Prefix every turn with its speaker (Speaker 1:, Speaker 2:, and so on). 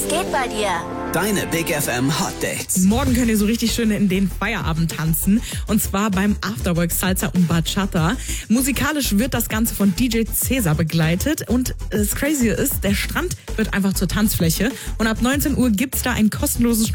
Speaker 1: geht bei dir?
Speaker 2: Deine Big FM Hot Dates.
Speaker 3: Morgen könnt ihr so richtig schön in den Feierabend tanzen. Und zwar beim Afterwork Salsa und Bachata. Musikalisch wird das Ganze von DJ Cesar begleitet. Und das Crazy ist, der Strand wird einfach zur Tanzfläche. Und ab 19 Uhr gibt's da einen kostenlosen